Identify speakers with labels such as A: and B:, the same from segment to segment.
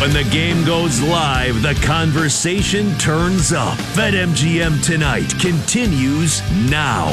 A: When the game goes live, the conversation turns up. BetMGM Tonight continues now.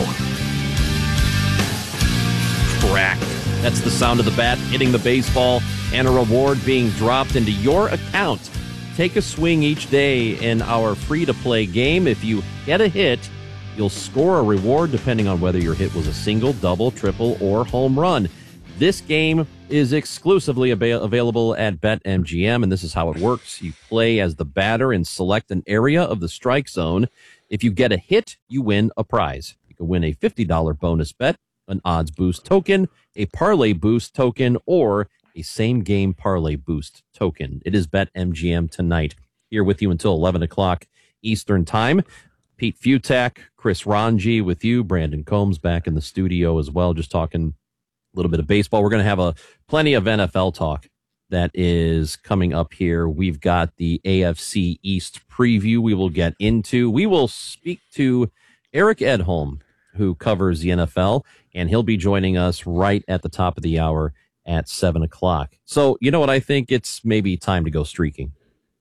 B: Crack. That's the sound of the bat hitting the baseball and a reward being dropped into your account. Take a swing each day in our free-to-play game. If you get a hit, you'll score a reward depending on whether your hit was a single, double, triple, or home run. This game is exclusively available at BetMGM, and this is how it works. You play as the batter and select an area of the strike zone. If you get a hit, you win a prize. You can win a $50 bonus bet, an odds boost token, a parlay boost token, or a same-game parlay boost token. It is BetMGM Tonight. Here with you until 11 o'clock Eastern Time. Pete Futak, Chris Ranji with you. Brandon Combs back in the studio as well, just talking a little bit of baseball. We're going to have plenty of NFL talk that is coming up here. We've got the AFC East preview we will get into. We will speak to Eric Edholm, who covers the NFL, and he'll be joining us right at the top of the hour at 7 o'clock. So, you know what? I think it's maybe time to go streaking.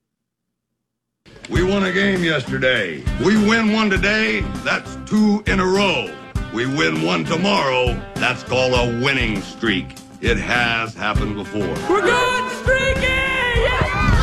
C: We won a game yesterday. We win one today, that's 2 in a row. We win one tomorrow, that's called a winning streak. It has happened before.
D: We're going streaking! Yeah!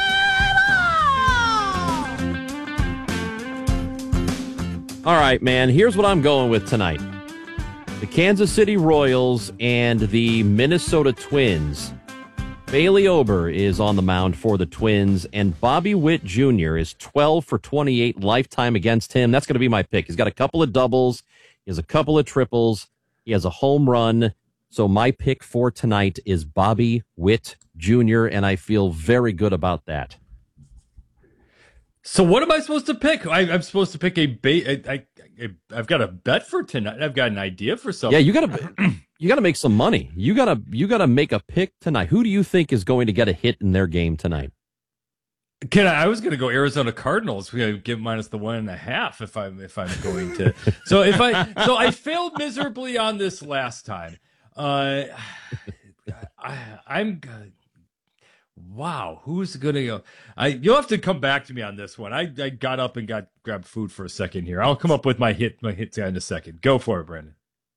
B: All right, man, here's what I'm going with tonight. The Kansas City Royals and the Minnesota Twins. Bailey Ober is on the mound for the Twins, and Bobby Witt Jr. is 12 for 28 lifetime against him. That's going to be my pick. He's got a couple of doubles. He has a couple of triples. He has a home run. So my pick for tonight is Bobby Witt Jr., and I feel very good about that.
E: So what am I supposed to pick? I'm supposed to pick I've got a bet for tonight. I've got an idea for something.
B: Yeah, you gotta make some money. You gotta make a pick tonight. Who do you think is going to get a hit in their game tonight?
E: I was going to go Arizona Cardinals. We're going to give minus the 1.5 if I'm going to. So I failed miserably on this last time. I'm wow. Who's going to go? You'll have to come back to me on this one. I got up and grabbed food for a second here. I'll come up with my hit guy in a second. Go for it, Brandon.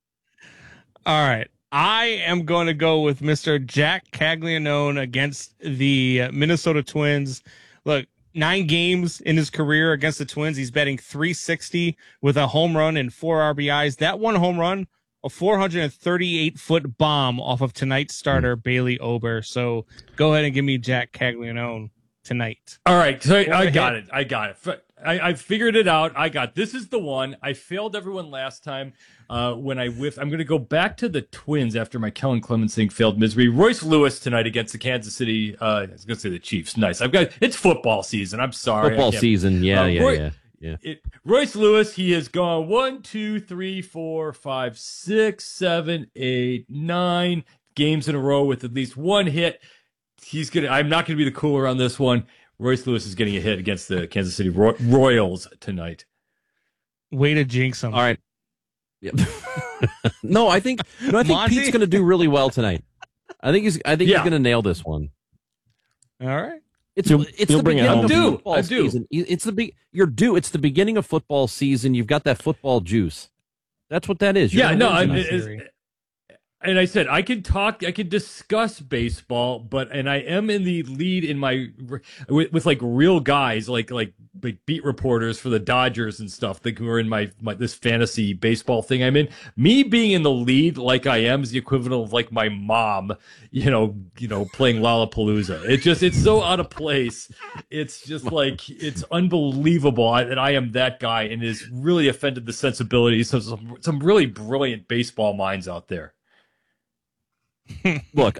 F: All right. I am going to go with Mr. Jack Caglianone against the Minnesota Twins. Look, 9 games in his career against the Twins. He's batting .360 with a home run and 4 RBIs. That one home run, a 438-foot bomb off of tonight's starter, Bailey Ober. So go ahead and give me Jack Caglianone tonight.
E: All right. So I got it. I figured it out. This is the one. I failed everyone last time when I whiffed. I'm going to go back to the Twins after my Kellen Clemens thing failed misery. Royce Lewis tonight against the Kansas City. I was going to say the Chiefs. Nice. It's football season. I'm sorry.
B: Football season. Yeah.
E: Royce Lewis, he has gone 1, 2, 3, 4, 5, 6, 7, 8, 9 games in a row with at least one hit. I'm not going to be the cooler on this one. Royce Lewis is getting a hit against the Kansas City Royals tonight.
F: Way to jinx him.
B: All right. Yep. I think Pete's going to do really well tonight. I think he's going to nail this one.
F: All right.
B: It's the beginning of football
E: season.
B: It's the beginning of football season. You've got that football juice. That's what that is.
E: And I said, I can discuss baseball, and I am in the lead in with like real guys, like beat reporters for the Dodgers and stuff who are in my this fantasy baseball thing I'm in. Me being in the lead like I am is the equivalent of like my mom, playing Lollapalooza. It's so out of place. It's just like, it's unbelievable that I am that guy, and it has really offended the sensibilities of some really brilliant baseball minds out there.
B: Look,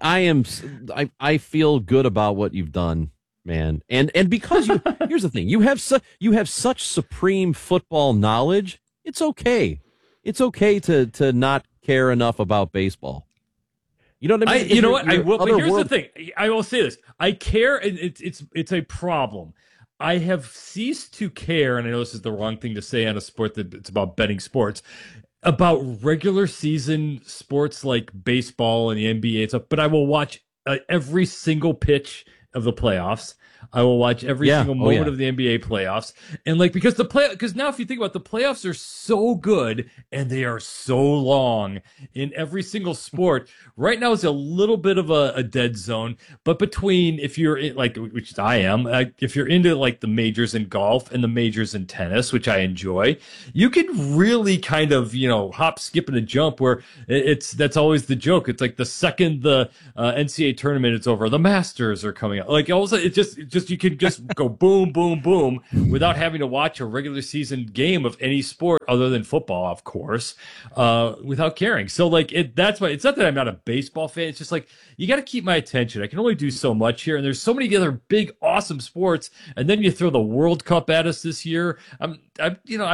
B: I feel good about what you've done, man. And because here's the thing, you have such supreme football knowledge, it's okay. It's okay to not care enough about baseball. You know what I mean?
E: You know what? I will. But here's the thing. I will say this. I care, and it's a problem. I have ceased to care, and I know this is the wrong thing to say on a sport that it's about betting sports, about regular season sports like baseball and the NBA and stuff, but I will watch every single pitch of the playoffs. I will watch every single moment of the NBA playoffs. And like, because now if you think about it, the playoffs are so good and they are so long in every single sport. Right now it's a little bit of a dead zone, but between, if you're in, like, which I am, if you're into like the majors in golf and the majors in tennis, which I enjoy, you can really kind of, hop, skip, and a jump where that's always the joke. It's like the second the NCAA tournament is over, the Masters are coming out. Like all of a sudden, you can just go boom, boom, boom without having to watch a regular season game of any sport other than football, of course, without caring. So like that's why it's not that I'm not a baseball fan. It's just like you got to keep my attention. I can only do so much here, and there's so many other big, awesome sports. And then you throw the World Cup at us this year. I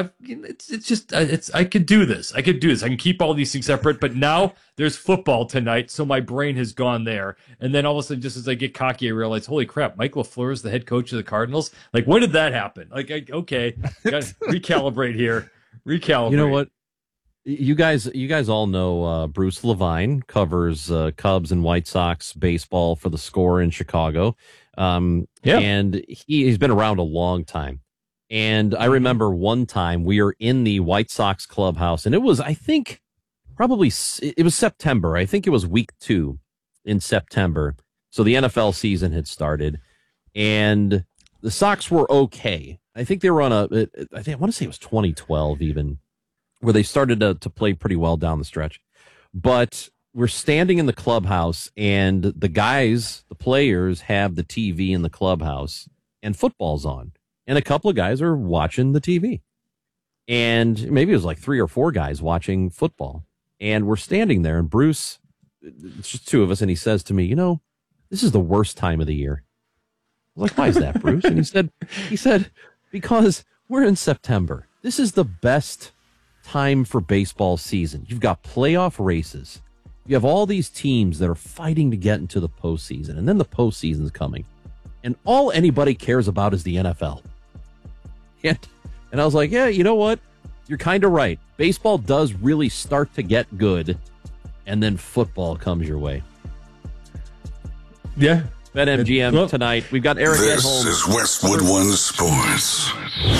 E: could do this. I can keep all these things separate. But now there's football tonight, so my brain has gone there. And then all of a sudden, just as I get cocky, I realize, holy crap, Mike LaFleur is the head coach of the Cardinals. Like, when did that happen? Like, okay, got to recalibrate here. Recalibrate.
B: You know what? You guys all know Bruce Levine covers Cubs and White Sox baseball for The Score in Chicago. And he's been around a long time. And I remember one time we were in the White Sox clubhouse, and it was, I think, it was September. I think it was week 2 in September. So the NFL season had started, and the Sox were okay. I think they were on I want to say it was 2012 even, where they started to play pretty well down the stretch. But we're standing in the clubhouse, and the players have the TV in the clubhouse, and football's on. And a couple of guys are watching the TV. And maybe it was like 3 or 4 guys watching football. And we're standing there, and Bruce, it's just 2 of us, and he says to me, this is the worst time of the year. I was like, why is that, Bruce? And he said, because we're in September. This is the best time for baseball season. You've got playoff races. You have all these teams that are fighting to get into the postseason, and then the postseason's coming. And all anybody cares about is the NFL. And I was like, yeah, you know what? You're kind of right. Baseball does really start to get good, and then football comes your way.
E: Yeah.
B: BetMGM tonight. We've got Eric at home.
G: This is Westwood One Sports.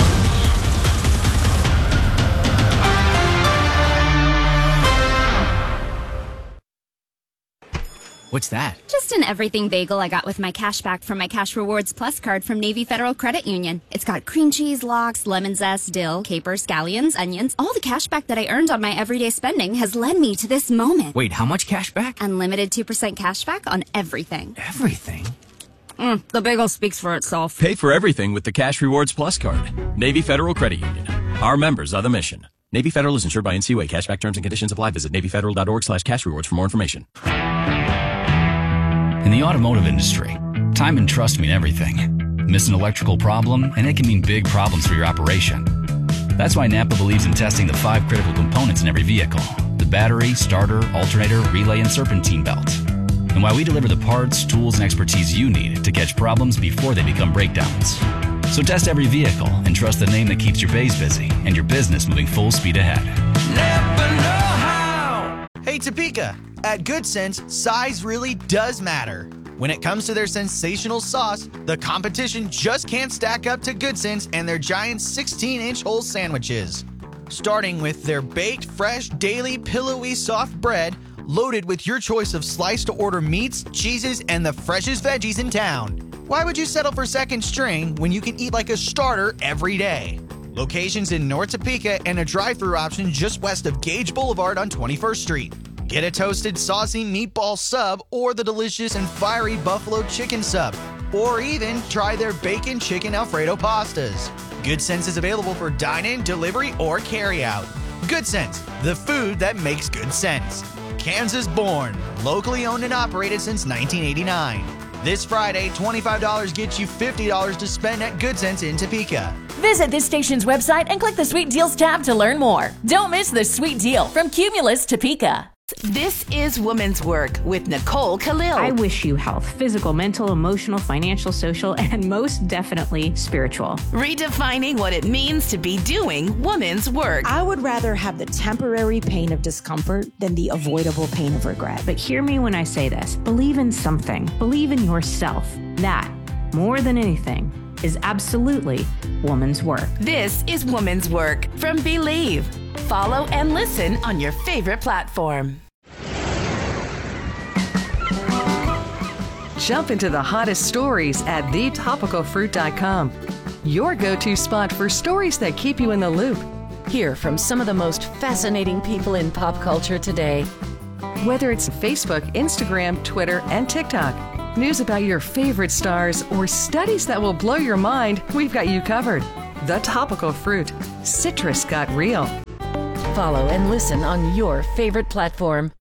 H: What's that?
I: Just an everything bagel I got with my cash back from my Cash Rewards Plus card from Navy Federal Credit Union. It's got cream cheese, lox, lemon zest, dill, capers, scallions, onions. All the cash back that I earned on my everyday spending has led me to this moment.
H: Wait, how much cash back?
I: Unlimited 2% cash back on everything.
H: Everything?
I: The bagel speaks for itself.
J: Pay for everything with the Cash Rewards Plus card. Navy Federal Credit Union. Our members are the mission. Navy Federal is insured by NCUA. Cashback terms and conditions apply. Visit NavyFederal.org/cashrewards for more information.
H: In the automotive industry, time and trust mean everything. Miss an electrical problem, and it can mean big problems for your operation. That's why Napa believes in testing the 5 critical components in every vehicle: the battery, starter, alternator, relay, and serpentine belt. And why we deliver the parts, tools, and expertise you need to catch problems before they become breakdowns. So test every vehicle and trust the name that keeps your bays busy and your business moving full speed ahead.
K: Never know how. Hey, Topeka. At Good Sense, size really does matter. When it comes to their sensational sauce, the competition just can't stack up to Good Sense and their giant 16-inch whole sandwiches. Starting with their baked, fresh, daily, pillowy, soft bread, loaded with your choice of sliced-to-order meats, cheeses, and the freshest veggies in town. Why would you settle for second string when you can eat like a starter every day? Locations in North Topeka and a drive-thru option just west of Gage Boulevard on 21st Street. Get a toasted, saucy meatball sub or the delicious and fiery buffalo chicken sub. Or even try their bacon chicken Alfredo pastas. Good Sense is available for dine-in, delivery, or carry-out. Good Sense, the food that makes good sense. Kansas born, locally owned and operated since 1989. This Friday, $25 gets you $50 to spend at Good Sense in Topeka.
L: Visit this station's website and click the Sweet Deals tab to learn more. Don't miss the sweet deal from Cumulus Topeka. This is Women's Work with Nicole Khalil.
M: I wish you health, physical, mental, emotional, financial, social, and most definitely spiritual.
L: Redefining what it means to be doing women's work.
N: I would rather have the temporary pain of discomfort than the avoidable pain of regret.
M: But hear me when I say this. Believe in something. Believe in yourself. That, more than anything, is absolutely woman's work.
L: This is Woman's Work from Believe. Follow and listen on your favorite platform.
O: Jump into the hottest stories at thetopicalfruit.com. Your go-to spot for stories that keep you in the loop.
P: Hear from some of the most fascinating people in pop culture today.
O: Whether it's Facebook, Instagram, Twitter, and TikTok, news about your favorite stars, or studies that will blow your mind, we've got you covered. The Topical Fruit. Citrus got real.
P: Follow and listen on your favorite platform.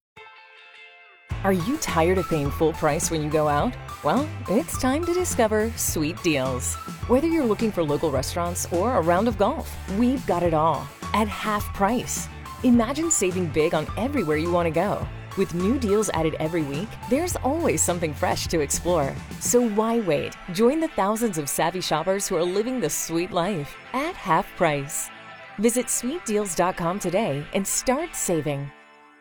Q: Are you tired of paying full price when you go out? Well, it's time to discover Sweet Deals. Whether you're looking for local restaurants or a round of golf, we've got it all at half price. Imagine saving big on everywhere you want to go. With new deals added every week, there's always something fresh to explore. So why wait? Join the thousands of savvy shoppers who are living the sweet life at half price. Visit sweetdeals.com today and start saving.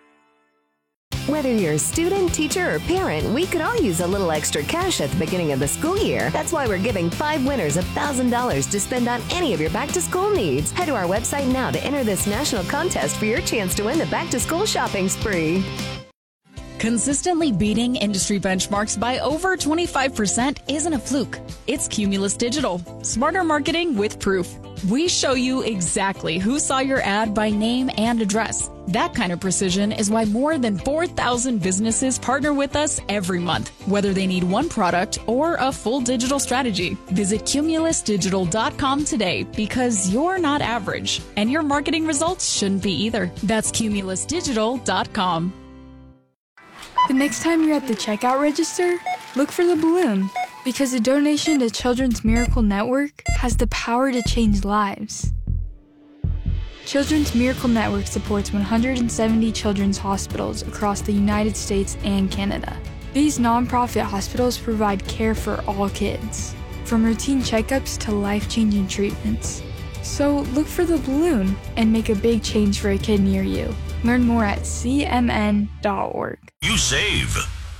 R: Whether you're a student, teacher, or parent, we could all use a little extra cash at the beginning of the school year. That's why we're giving 5 winners $1,000 to spend on any of your back-to-school needs. Head to our website now to enter this national contest for your chance to win the back-to-school shopping spree.
S: Consistently beating industry benchmarks by over 25% isn't a fluke. It's Cumulus Digital. Smarter marketing with proof. We show you exactly who saw your ad by name and address. That kind of precision is why more than 4,000 businesses partner with us every month, whether they need one product or a full digital strategy. Visit cumulusdigital.com today because you're not average, and your marketing results shouldn't be either. That's cumulusdigital.com.
T: The next time you're at the checkout register, look for the balloon, because a donation to Children's Miracle Network has the power to change lives. Children's Miracle Network supports 170 children's hospitals across the United States and Canada. These nonprofit hospitals provide care for all kids, from routine checkups to life-changing treatments. So look for the balloon and make a big change for a kid near you. Learn more at cmn.org.
A: You save.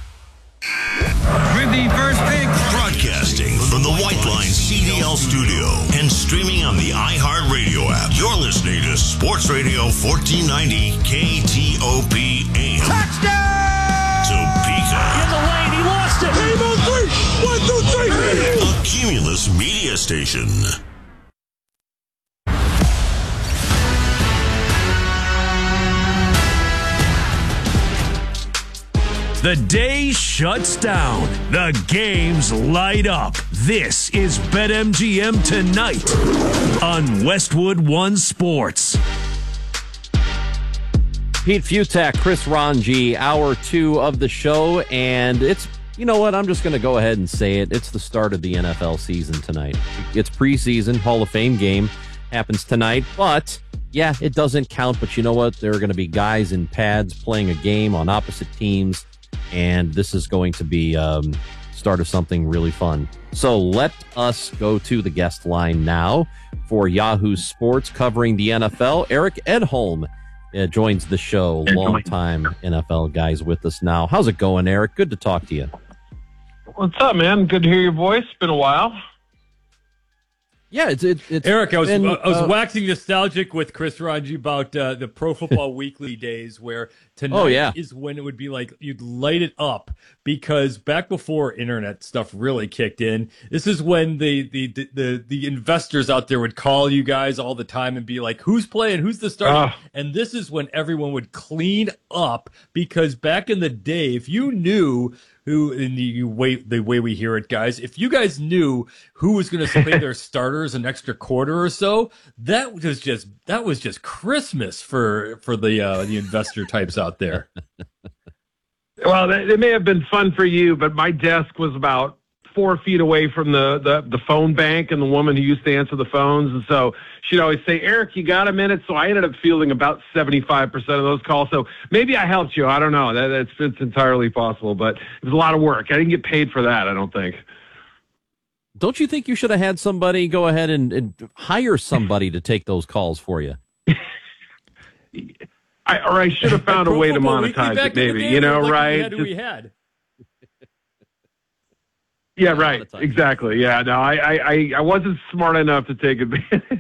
U: With the first pick.
A: Broadcasting from the White Line CDL studio and streaming on the iHeartRadio app. You're listening to Sports Radio 1490 KTOP AM.
U: Touchdown!
A: Topeka.
U: In the lane, he lost it. Game on 3. 1, 2, 3.
A: A Cumulus media station. The day shuts down. The games light up. This is BetMGM Tonight on Westwood One Sports.
B: Pete Fiutak, Chris Ranji, hour 2 of the show, and it's, you know what, I'm just going to go ahead and say it. It's the start of the NFL season tonight. It's preseason. Hall of Fame game happens tonight, but yeah, it doesn't count. But you know what? There are going to be guys in pads playing a game on opposite teams. And this is going to be start of something really fun. So let us go to the guest line now for Yahoo Sports covering the NFL. Eric Edholm joins the show. Longtime NFL guys with us now. How's it going, Eric? Good to talk to you.
V: What's up, man? Good to hear your voice. Been a while.
B: Yeah, it's
E: Eric, I was waxing nostalgic with Chris Ranji about the Pro Football Weekly days where tonight is when it would be like you'd light it up, because back before internet stuff really kicked in, this is when the investors out there would call you guys all the time and be like, who's playing, who's the starter? And this is when everyone would clean up, because back in the day, if you knew who, in the way we hear it, guys, if you guys knew who was going to play their starters an extra quarter or so, that was just Christmas for the investor types out there.
V: Well, it may have been fun for you, but my desk was about 4 feet away from the phone bank and the woman who used to answer the phones. And so she'd always say, Eric, you got a minute? So I ended up fielding about 75% of those calls. So maybe I helped you. I don't know. It's entirely possible, but it was a lot of work. I didn't get paid for that, I don't think.
B: Don't you think you should have had somebody go ahead and hire somebody to take those calls for you?
V: I should have found a way to monetize it, maybe. You know, right?
E: We had.
V: Yeah, right. Exactly. Yeah, no, I wasn't smart enough to take advantage.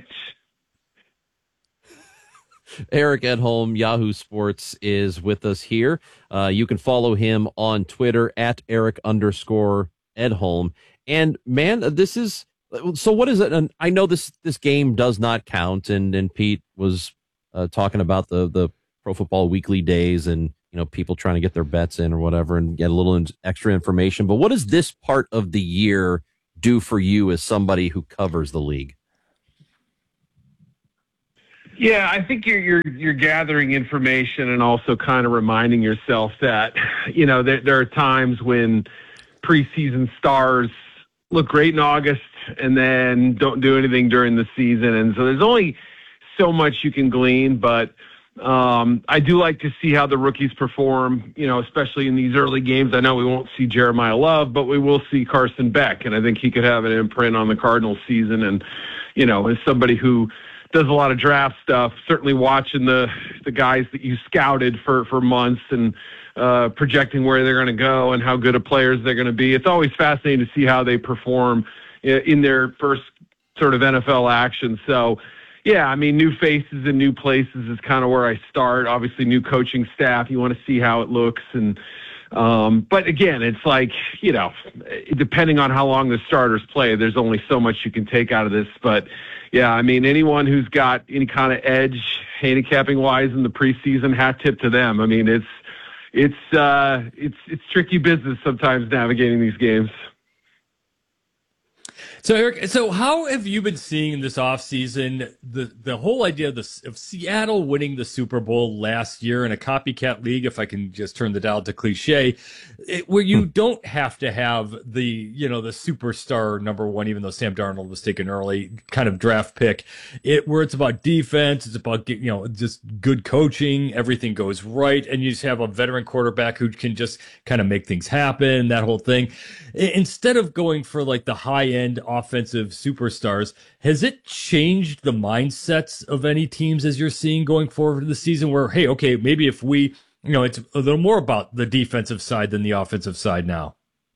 B: Eric Edholm, Yahoo Sports, is with us here. You can follow him on Twitter at Eric_Edholm. And man, this is, so what is it? And I know this game does not count. And Pete was talking about the Pro Football Weekly days and, you know, people trying to get their bets in or whatever and get a little extra information. But what does this part of the year do for you as somebody who covers the league?
V: Yeah, I think you're gathering information and also kind of reminding yourself that, you know, there are times when preseason stars look great in August and then don't do anything during the season. And so there's only so much you can glean, but I do like to see how the rookies perform, you know, especially in these early games. I know we won't see Jeremiah Love, but we will see Carson Beck, and I think he could have an imprint on the Cardinals season. And, you know, as somebody who does a lot of draft stuff, certainly watching the guys that you scouted for months and projecting where they're going to go and how good of players they're going to be. It's always fascinating to see how they perform in their first sort of NFL action. So, yeah, I mean, new faces and new places is kind of where I start. Obviously, new coaching staff. You want to see how it looks. And but again, it's like, you know, depending on how long the starters play, there's only so much you can take out of this. But, yeah, I mean, anyone who's got any kind of edge handicapping-wise in the preseason, hat tip to them. I mean, it's tricky business sometimes navigating these games.
E: So, Eric, how have you been seeing in this offseason the whole idea of Seattle winning the Super Bowl last year in a copycat league, if I can just turn the dial to cliche, where you don't have to have the superstar number one, even though Sam Darnold was taken early, kind of draft pick, where it's about defense, it's about, you know, just good coaching, everything goes right, and you just have a veteran quarterback who can just kind of make things happen, that whole thing. Instead of going for like the high-end offensive superstars, has it changed the mindsets of any teams as you're seeing going forward this season where, hey, okay, maybe if we, you know, it's a little more about the defensive side than the offensive side now?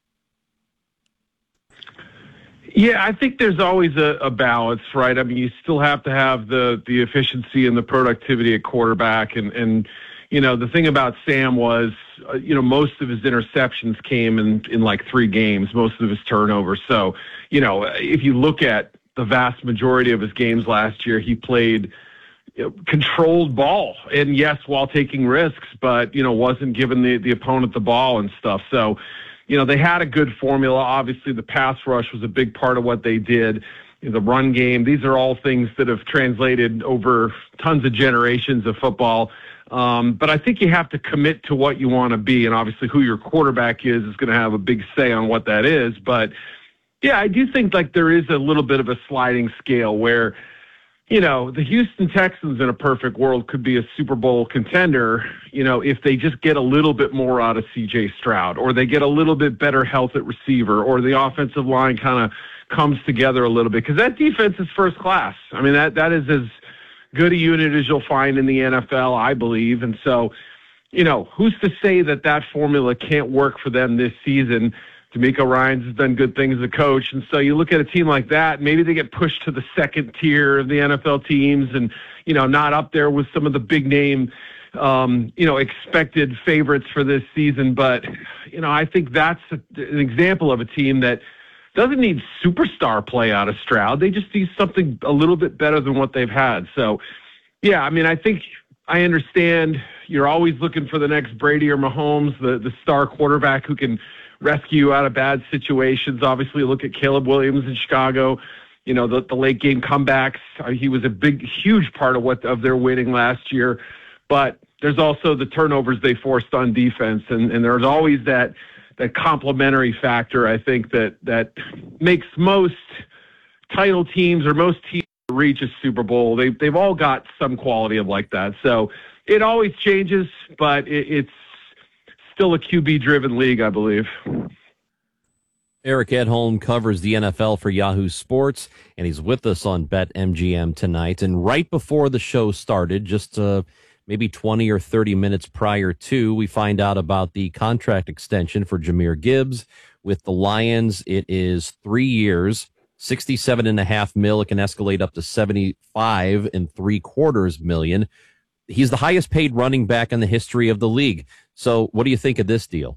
V: Yeah, I think there's always a balance, right? I mean, you still have to have the efficiency and the productivity at quarterback. And you know, the thing about Sam was, you know, most of his interceptions came in like 3 games, most of his turnovers. So, you know, if you look at the vast majority of his games last year, he played controlled ball. And yes, while taking risks, but, you know, wasn't giving the opponent the ball and stuff. So, you know, they had a good formula. Obviously, the pass rush was a big part of what they did. The run game, these are all things that have translated over tons of generations of football. But I think you have to commit to what you want to be, and obviously who your quarterback is going to have a big say on what that is. But, yeah, I do think like there is a little bit of a sliding scale where, you know, the Houston Texans in a perfect world could be a Super Bowl contender, you know, if they just get a little bit more out of C.J. Stroud, or they get a little bit better health at receiver, or the offensive line kind of comes together a little bit, because that defense is first class. I mean, that is as good a unit as you'll find in the NFL, I believe. And so, you know, who's to say that formula can't work for them this season? D'Amico Ryans has done good things as a coach. And so you look at a team like that, maybe they get pushed to the second tier of the NFL teams and, you know, not up there with some of the big name, you know, expected favorites for this season. But, you know, I think that's an example of a team that doesn't need superstar play out of Stroud. They just need something a little bit better than what they've had. So, yeah, I mean, I think I understand you're always looking for the next Brady or Mahomes, the star quarterback who can rescue you out of bad situations. Obviously, look at Caleb Williams in Chicago. You know, the late game comebacks. He was a huge part of their winning last year. But there's also the turnovers they forced on defense, and there's always that complementary factor, I think, that makes most title teams or most teams reach a Super Bowl. They've all got some quality of like that. So it always changes, but it's still a QB-driven league, I believe.
B: Eric Edholm covers the NFL for Yahoo Sports, and he's with us on BetMGM tonight. And right before the show started, just maybe 20 or 30 minutes prior to, we find out about the contract extension for Jahmyr Gibbs with the Lions. It is 3 years, $67.5 million. It can escalate up to $75.75 million. He's the highest paid running back in the history of the league. So what do you think of this deal?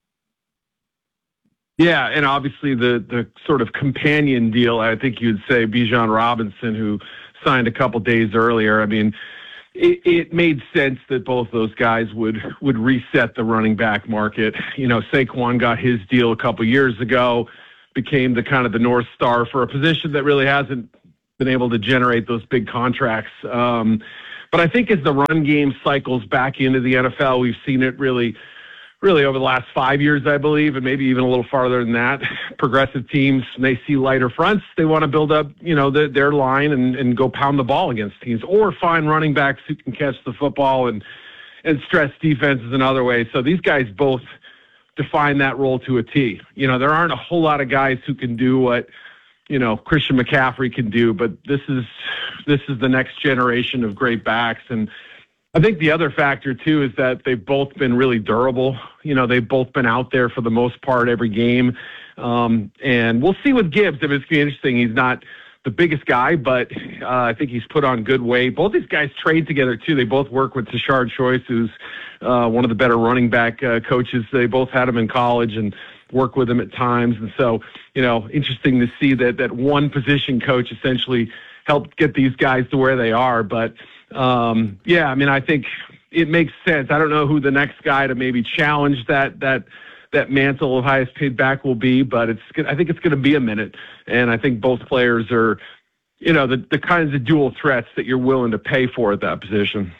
V: Yeah, and obviously the sort of companion deal, I think you'd say Bijan Robinson, who signed a couple days earlier. I mean, it made sense that both those guys would reset the running back market. You know, Saquon got his deal a couple years ago, became the kind of the North Star for a position that really hasn't been able to generate those big contracts. But I think as the run game cycles back into the NFL, we've seen it really over the last 5 years, I believe, and maybe even a little farther than that. Progressive teams, when they see lighter fronts, they want to build up, you know, their line and go pound the ball against teams, or find running backs who can catch the football and stress defenses in other ways. So these guys both define that role to a T. You know, there aren't a whole lot of guys who can do what, you know, Christian McCaffrey can do, but this is the next generation of great backs. And I think the other factor, too, is that they've both been really durable. You know, they've both been out there for the most part every game. And we'll see with Gibbs. If it's going to be interesting. He's not the biggest guy, but I think he's put on good weight. Both these guys trade together, too. They both work with Tashard Choice, who's one of the better running back coaches. They both had him in college and work with him at times. And so, you know, interesting to see that one position coach essentially helped get these guys to where they are. But yeah, I mean, I think it makes sense. I don't know who the next guy to maybe challenge that mantle of highest paid back will be, but I think it's going to be a minute. And I think both players are, you know, the kinds of dual threats that you're willing to pay for at that position.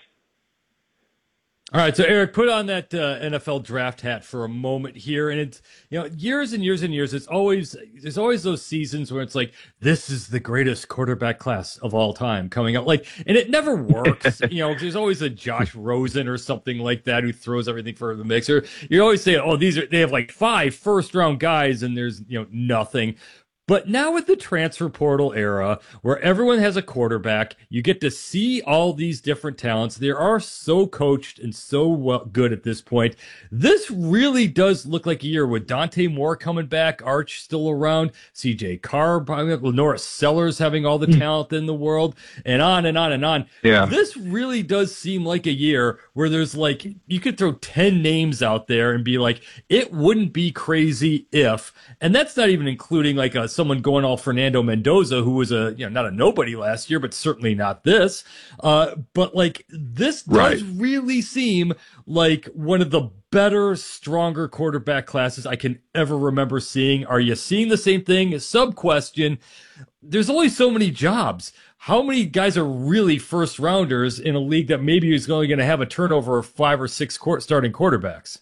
E: All right, so Eric, put on that NFL draft hat for a moment here, and it's, you know, years and years and years. There's always those seasons where it's like, this is the greatest quarterback class of all time coming up, like, and it never works. You know, there's always a Josh Rosen or something like that who throws everything for the mixer. You always say, oh, they have like 5 first-round guys, and there's, you know, nothing. But now with the transfer portal era, where everyone has a quarterback, you get to see all these different talents. They are so coached and so good at this point. This really does look like a year with Dante Moore coming back, Arch still around, C.J. Carr, Lenora Sellers having all the talent in the world, and on and on and on.
V: Yeah.
E: This really does seem like a year where there's like, you could throw 10 names out there and be like, it wouldn't be crazy if, and that's not even including like someone going all Fernando Mendoza, who was not a nobody last year, but certainly not this. But like this does really seem like one of the better, stronger quarterback classes I can ever remember seeing. Are you seeing the same thing? Sub question. There's only so many jobs. How many guys are really first rounders in a league that maybe is only going to have a turnover of 5 or 6 starting quarterbacks?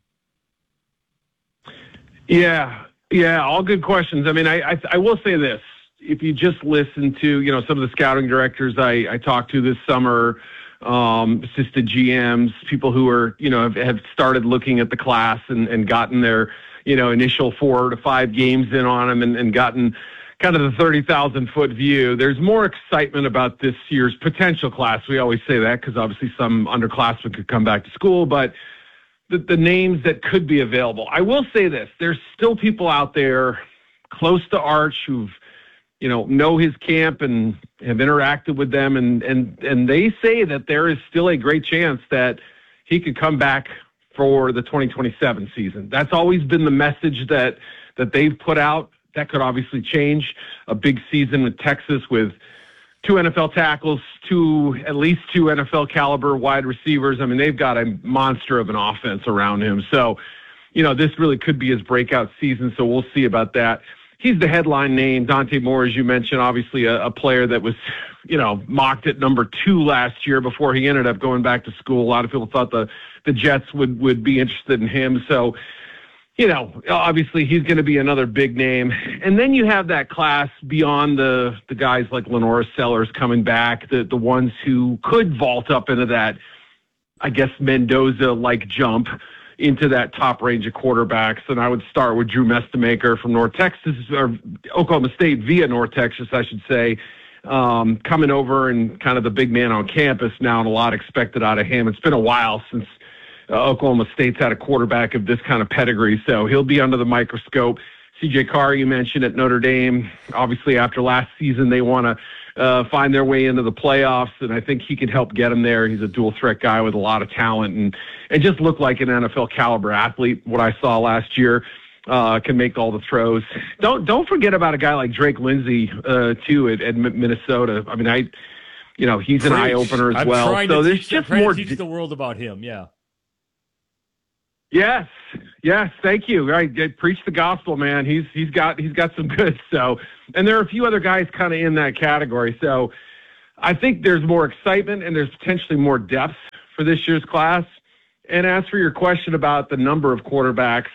V: Yeah, all good questions. I mean, I will say this. If you just listen to, you know, some of the scouting directors I talked to this summer, assistant GMs, people who are, you know, have started looking at the class and gotten their, you know, initial 4 to 5 games in on them and gotten kind of the 30,000-foot view. There's more excitement about this year's potential class. We always say that because obviously some underclassmen could come back to school, but the names that could be available. I will say this. There's still people out there close to Arch who've, you know his camp and have interacted with them, and they say that there is still a great chance that he could come back for the 2027 season. That's always been the message that they've put out. That could obviously change. A big season with Texas with 2 NFL tackles, at least 2 NFL caliber wide receivers. I mean, they've got a monster of an offense around him. So, you know, this really could be his breakout season. So we'll see about that. He's the headline name. Dante Moore, as you mentioned, obviously a player that was, you know, mocked at number 2 last year before he ended up going back to school. A lot of people thought the Jets would be interested in him. So, Obviously he's going to be another big name. And then you have that class beyond the guys like Lenora Sellers coming back, the ones who could vault up into that, I guess, Mendoza-like jump into that top range of quarterbacks. And I would start with Drew Mestamaker from North Texas, or Oklahoma State via North Texas, I should say, coming over and kind of the big man on campus now, and a lot expected out of him. It's been a while since Oklahoma State's had a quarterback of this kind of pedigree, so he'll be under the microscope. CJ Carr, you mentioned at Notre Dame. Obviously, after last season, they want to find their way into the playoffs, and I think he could help get them there. He's a dual-threat guy with a lot of talent and just looked like an NFL-caliber athlete. What I saw last year, can make all the throws. Don't forget about a guy like Drake Lindsey, too, at Minnesota. I mean, he's an eye-opener as well. So there's just more
E: to teach the world about him, yeah.
V: Yes, thank you. Right, preach the gospel, man. He's got some good. So, and there are a few other guys kind of in that category. So, I think there's more excitement and there's potentially more depth for this year's class. And as for your question about the number of quarterbacks,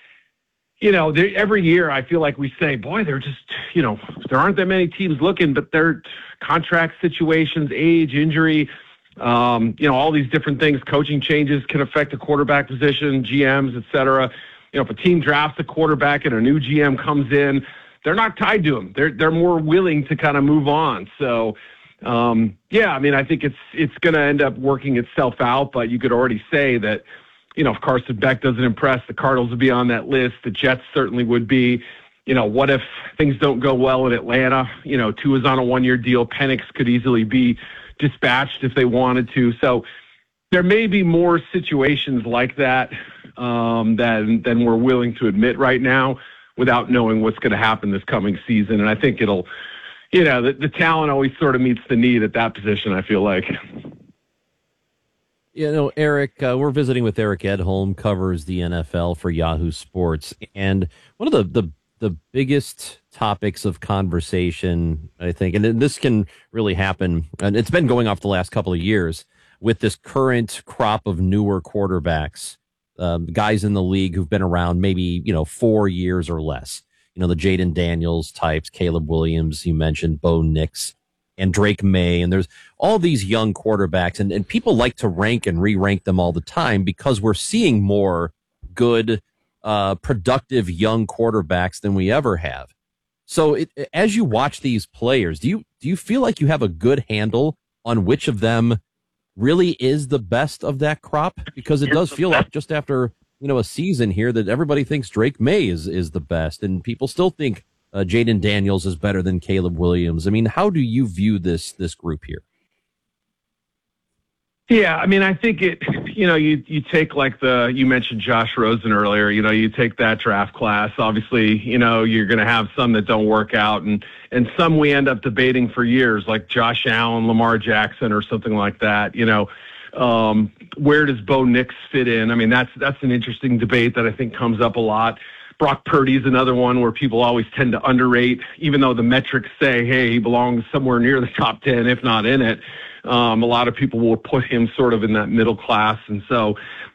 V: every year I feel like we say, boy, they're just, there aren't that many teams looking, but their contract situations, age, injury. All these different things, coaching changes can affect the quarterback position, GMs, et cetera. If a team drafts a quarterback and a new GM comes in, they're not tied to him. They're more willing to kind of move on. So, I think it's going to end up working itself out, but you could already say that, if Carson Beck doesn't impress, the Cardinals would be on that list. The Jets certainly would be. What if things don't go well in Atlanta? Tua's on a 1-year deal. Penix could easily be dispatched if they wanted to. So there may be more situations like that than we're willing to admit right now without knowing what's going to happen this coming season. And I think it'll, the talent always sort of meets the need at that position, I feel like.
B: Eric, we're visiting with Eric Edholm, covers the NFL for Yahoo Sports. And one of the biggest topics of conversation, I think, and this can really happen, and it's been going off the last couple of years with this current crop of newer quarterbacks, guys in the league who've been around maybe, 4 years or less. The Jaden Daniels types, Caleb Williams, you mentioned, Bo Nix, and Drake May, and there's all these young quarterbacks, and people like to rank and re-rank them all the time because we're seeing more good, productive young quarterbacks than we ever have. So as you watch these players, do you feel like you have a good handle on which of them really is the best of that crop? Because it does feel like just after a season here that everybody thinks Drake May is the best, and people still think Jaden Daniels is better than Caleb Williams. I mean, how do you view this group here?
V: Yeah, I mean, I think you take you mentioned Josh Rosen earlier, you take that draft class. Obviously, you're going to have some that don't work out and some we end up debating for years, like Josh Allen, Lamar Jackson, or something like that. Where does Bo Nix fit in? I mean, that's an interesting debate that I think comes up a lot. Brock Purdy's another one where people always tend to underrate, even though the metrics say, hey, he belongs somewhere near the top 10, if not in it. A lot of people will put him sort of in that middle class. And so,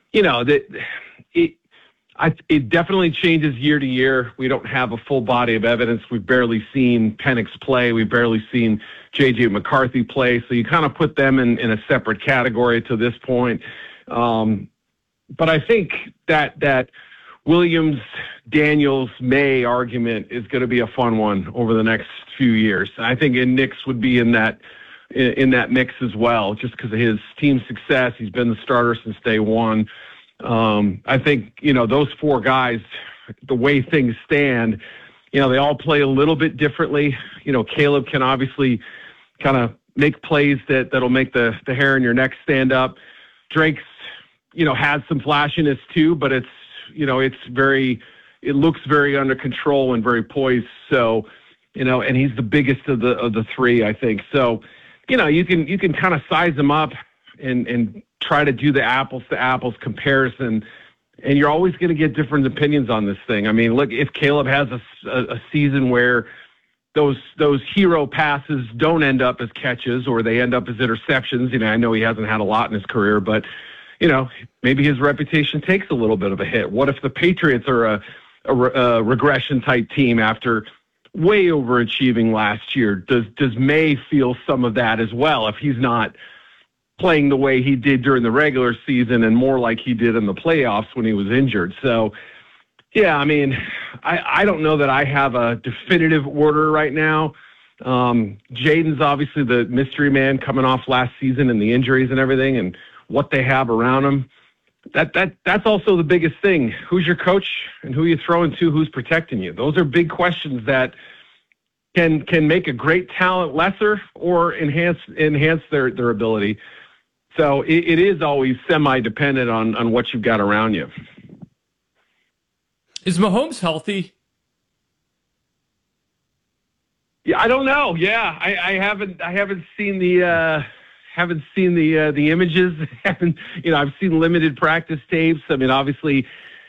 V: it definitely changes year to year. We don't have a full body of evidence. We've barely seen Penix play. We've barely seen J.J. McCarthy play. So you kind of put them in a separate category to this point. But I think that Williams, Daniels, May argument is going to be a fun one over the next few years. I think Nix would be in that mix as well, just because of his team success. He's been the starter since day one. I think, those four guys, the way things stand, they all play a little bit differently. Caleb can obviously kind of make plays that'll make the hair on your neck stand up. Drake's, has some flashiness too, but it looks very under control and very poised. So, and he's the biggest of the three, I think. So, you can kind of size them up and try to do the apples to apples comparison, and you're always going to get different opinions on this thing. I mean, look, if Caleb has a season where those hero passes don't end up as catches or they end up as interceptions, I know he hasn't had a lot in his career, but maybe his reputation takes a little bit of a hit. What if the Patriots are a regression type team after way overachieving last year? Does May feel some of that as well if he's not playing the way he did during the regular season and more like he did in the playoffs when he was injured? So, yeah, I mean, I don't know that I have a definitive order right now. Jaden's obviously the mystery man coming off last season and the injuries and everything and what they have around him. That's also the biggest thing. Who's your coach and who you throwing to? Who's protecting you? Those are big questions that can make a great talent lesser or enhance their ability. So it is always semi-dependent on what you've got around you.
E: Is Mahomes healthy?
V: Yeah, I don't know. Yeah, I haven't seen the images. I've seen limited practice tapes. I mean, obviously,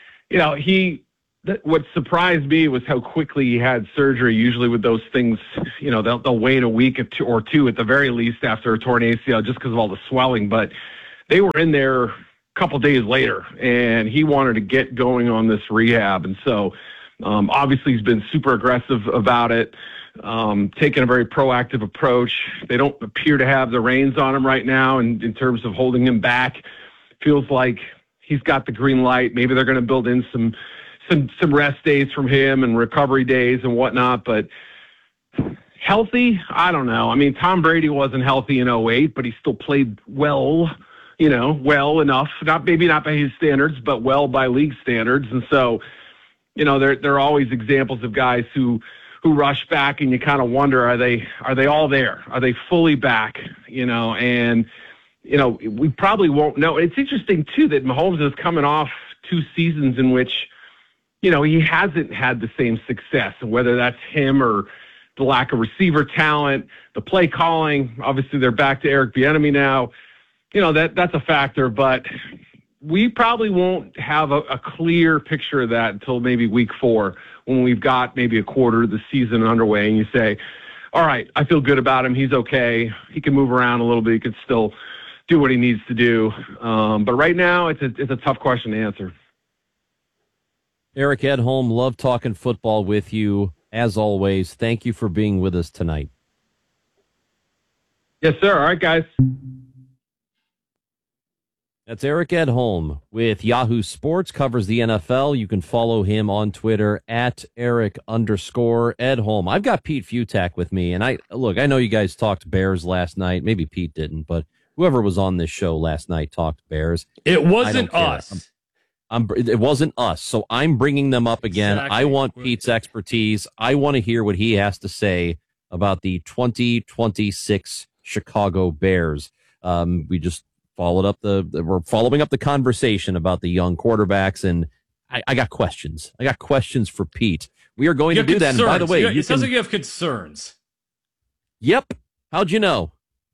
V: what surprised me was how quickly he had surgery. Usually with those things, they'll wait a week or two at the very least after a torn ACL just because of all the swelling. But they were in there a couple days later, and he wanted to get going on this rehab. And so obviously he's been super aggressive about it, taking a very proactive approach. They don't appear to have the reins on him right now in terms of holding him back. Feels like he's got the green light. Maybe they're going to build in some rest days from him and recovery days and whatnot, but healthy, I don't know. I mean, Tom Brady wasn't healthy in 2008, but he still played well enough, maybe not by his standards, but well by league standards. And so, there are always examples of guys who rush back and you kind of wonder, are they all there? Are they fully back? And we probably won't know. It's interesting too that Mahomes is coming off 2 seasons in which he hasn't had the same success, whether that's him or the lack of receiver talent, the play calling. Obviously, they're back to Eric Bieniemy now. That's a factor, but we probably won't have a clear picture of that until maybe week 4 when we've got maybe a quarter of the season underway and you say, all right, I feel good about him. He's okay. He can move around a little bit. He can still do what he needs to do. But right now, it's a tough question to answer.
B: Eric Edholm, love talking football with you, as always. Thank you for being with us tonight.
V: Yes, sir. All right, guys.
B: That's Eric Edholm with Yahoo Sports, covers the NFL. You can follow him on Twitter at Eric_Edholm. I've got Pete Futak with me, and I know you guys talked Bears last night. Maybe Pete didn't, but whoever was on this show last night talked Bears.
E: It wasn't us.
B: It wasn't us, so I'm bringing them up again. Exactly. I want Pete's expertise. I want to hear what he has to say about the 2026 Chicago Bears. We just we're following up the conversation about the young quarterbacks, and I got questions. I got questions for Pete. We are going to do that. And by the way,
E: it sounds like you have concerns.
B: Yep. How'd you know?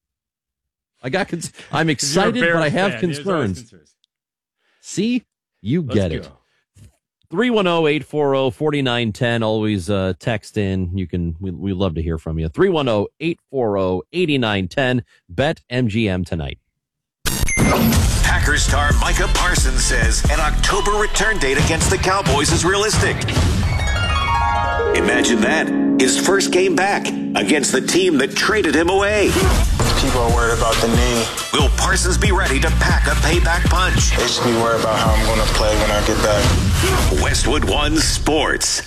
B: I'm excited, but I have concerns. See? You get it. 310-840-4910. Always text in. We love to hear from you. 310-840-8910. Bet MGM tonight.
C: Packers star Micah Parsons says an October return date against the Cowboys is realistic. Imagine that. His first game back against the team that traded him away.
D: People are worried about the knee.
C: Will Parsons be ready to pack a payback punch?
D: They should be worried about how I'm going to play when I get back.
C: Westwood One Sports.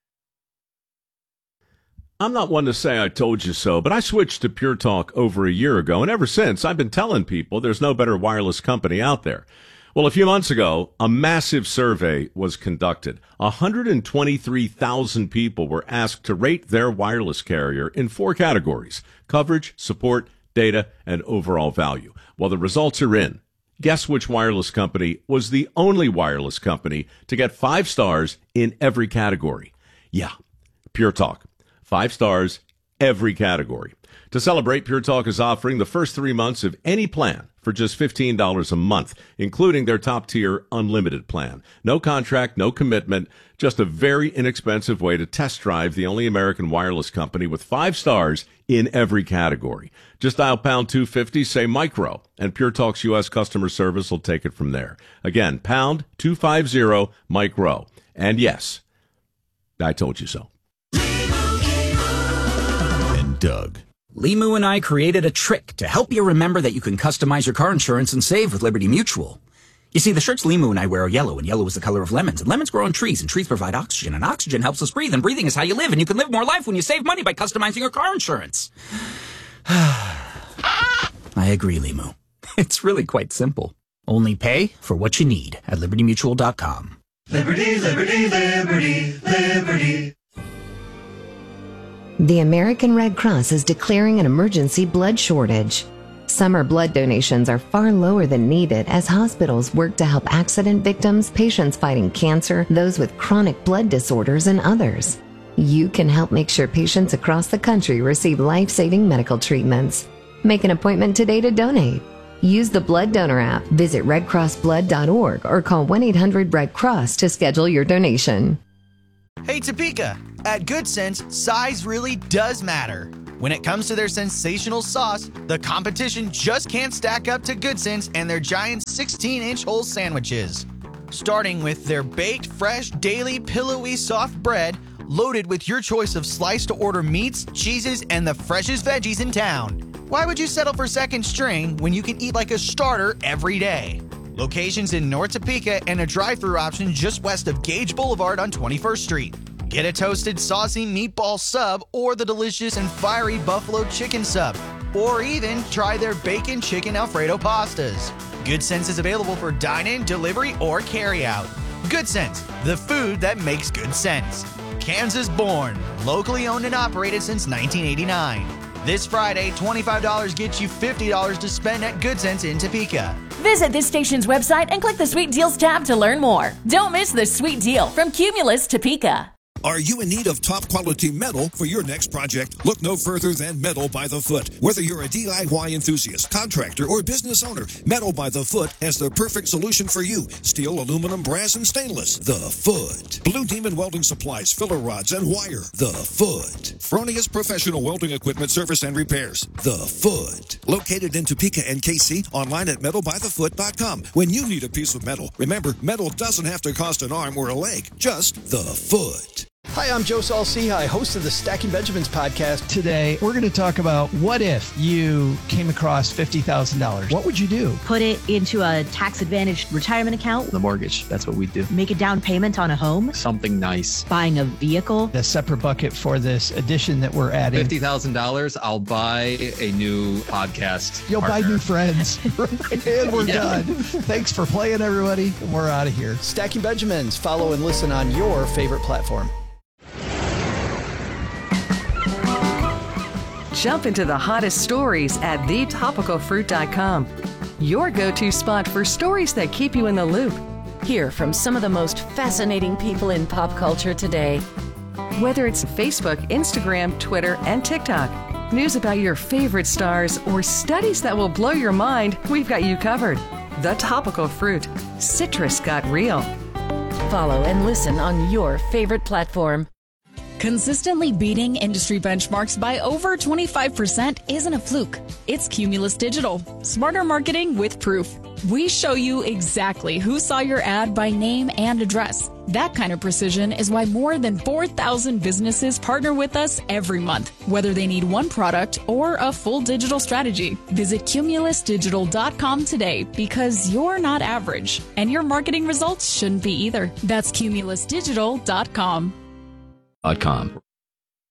W: I'm not one to say I told you so, but I switched to Pure Talk over a year ago, and ever since, I've been telling people there's no better wireless company out there. Well, a few months ago, a massive survey was conducted. 123,000 people were asked to rate their wireless carrier in 4 categories: coverage, support, data, and overall value. Well, the results are in. Guess which wireless company was the only wireless company to get 5 stars in every category? Yeah, Pure Talk. 5 stars every category. To celebrate, Pure Talk is offering the first 3 months of any plan for just $15 a month, including their top-tier unlimited plan. No contract, no commitment, just a very inexpensive way to test drive the only American wireless company with 5 stars in every category. Just dial pound 250, say micro, and Pure Talk's U.S. customer service will take it from there. Again, pound 250 micro. And yes, I told you so.
F: And Doug. Limu and I created a trick to help you remember that you can customize your car insurance and save with Liberty Mutual. You see, the shirts Limu and I wear are yellow, and yellow is the color of lemons, and lemons grow on trees, and trees provide oxygen, and oxygen helps us breathe, and breathing is how you live, and you can live more life when you save money by customizing your car insurance. I agree, Limu. It's really quite simple. Only pay for what you need at LibertyMutual.com.
U: Liberty, liberty, liberty, liberty.
R: The American Red Cross is declaring an emergency blood shortage. Summer blood donations are far lower than needed as hospitals work to help accident victims, patients fighting cancer, those with chronic blood disorders, and others. You can help make sure patients across the country receive life-saving medical treatments. Make an appointment today to donate. Use the Blood Donor app, visit redcrossblood.org, or call 1-800-RED-CROSS to schedule your donation.
K: Hey Topeka, at Good Sense, size really does matter. When it comes to their sensational sauce, the competition just can't stack up to Good Sense and their giant 16-inch whole sandwiches. Starting with their baked, fresh, daily, pillowy, soft bread, loaded with your choice of sliced-to-order meats, cheeses, and the freshest veggies in town. Why would you settle for second string when you can eat like a starter every day? Locations in North Topeka and a drive-thru option just west of Gage Boulevard on 21st Street. Get a toasted, saucy meatball sub or the delicious and fiery buffalo chicken sub. Or even try their bacon chicken Alfredo pastas. Good Sense is available for dine-in, delivery, or carry-out. Good Sense, the food that makes good sense. Kansas born, locally owned and operated since 1989. This Friday, $25 gets you $50 to spend at Good Sense in Topeka.
Q: Visit this station's website and click the Sweet Deals tab to learn more. Don't miss the sweet deal from Cumulus Topeka.
G: Are you in need of top quality metal for your next project? Look no further than Metal by the Foot. Whether you're a DIY enthusiast, contractor, or business owner, Metal by the Foot has the perfect solution for you. Steel, aluminum, brass, and stainless. The Foot. Blue Demon Welding Supplies, filler rods, and wire. The Foot. Fronius Professional Welding Equipment Service and Repairs. The Foot. Located in Topeka and KC, online at metalbythefoot.com. When you need a piece of metal, remember, metal doesn't have to cost an arm or a leg. Just the Foot.
I: Hi, I'm Joe Saul-Sehy, host of the Stacking Benjamins podcast. Today, we're going to talk about what if you came across $50,000. What would you do?
X: Put it into a tax-advantaged retirement account.
Y: The mortgage, that's what we do.
X: Make a down payment on a home.
Y: Something nice.
X: Buying a vehicle.
I: A separate bucket for this addition that we're adding.
Y: $50,000, I'll buy a new podcast.
I: You'll
Y: partner.
I: buy new friends. And we're done. Thanks for playing, everybody. And we're out of here. Stacking Benjamins. Follow and listen on your favorite platform.
O: Jump into the hottest stories at thetopicalfruit.com. Your go-to spot for stories that keep you in the loop.
P: Hear from some of the most fascinating people in pop culture today.
O: Whether it's Facebook, Instagram, Twitter, and TikTok, news about your favorite stars, or studies that will blow your mind, we've got you covered. The Topical Fruit. Citrus got real.
P: Follow and listen on your favorite platform.
S: Consistently beating industry benchmarks by over 25% isn't a fluke. It's Cumulus Digital. Smarter marketing with proof. We show you exactly who saw your ad by name and address. That kind of precision is why more than 4,000 businesses partner with us every month, whether they need one product or a full digital strategy. Visit cumulusdigital.com today because you're not average, and your marketing results shouldn't be either. That's cumulusdigital.com.